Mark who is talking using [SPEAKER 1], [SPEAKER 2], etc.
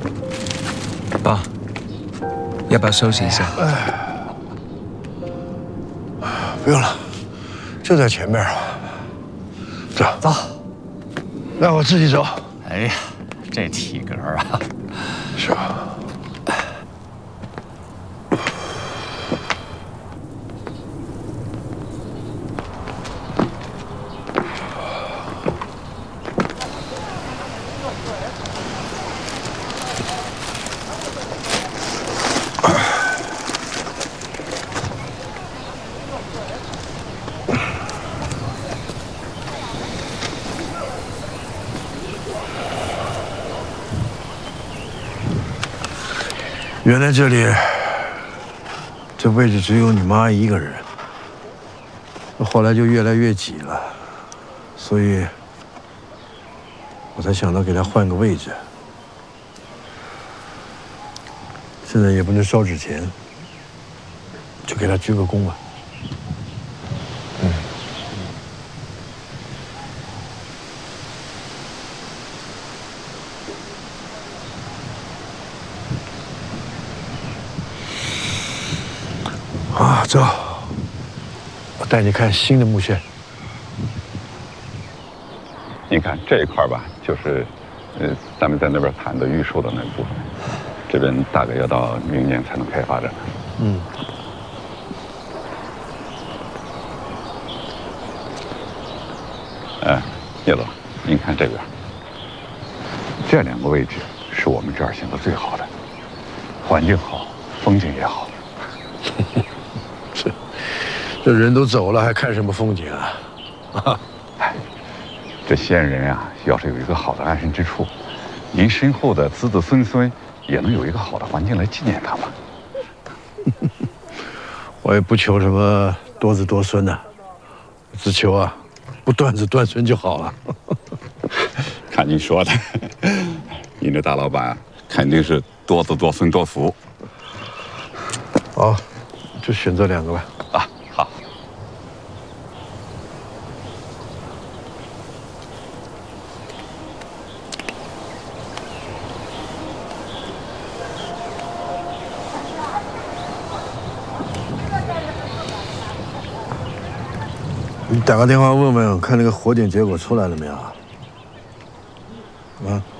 [SPEAKER 1] 爸，要不要休息一下？
[SPEAKER 2] 不用了，就在前面啊。走
[SPEAKER 3] 走，
[SPEAKER 2] 那我自己走。
[SPEAKER 3] 哎呀，这体格啊！
[SPEAKER 2] 是啊。 原来这里这位置只有你妈一个人，后来就越来越挤了，所以我才想到给她换个位置。现在也不能烧纸钱，就给她鞠个躬吧。啊，走，我带你看新的墓穴。
[SPEAKER 4] 你看这一块吧，就是咱们在那边谈的玉树的那部分，这边大概要到明年才能开发的。
[SPEAKER 2] 嗯。
[SPEAKER 4] 叶总，您看这边，这两个位置是我们这儿现在最好的，环境好，风景也好。
[SPEAKER 2] 是，这人都走了，还看什么风景啊？啊，
[SPEAKER 4] 哎，这先人啊，要是有一个好的安身之处，您身后的子子孙孙也能有一个好的环境来纪念他们。
[SPEAKER 2] 我也不求什么多子多孙呐，只求啊，不断子断孙就好了。
[SPEAKER 4] 看您说的，您这大老板啊，肯定是多子多孙多福。
[SPEAKER 2] 好，就选这两个吧。
[SPEAKER 4] 啊，好。
[SPEAKER 2] 你打个电话问问，看那个火检结果出来了没有？啊？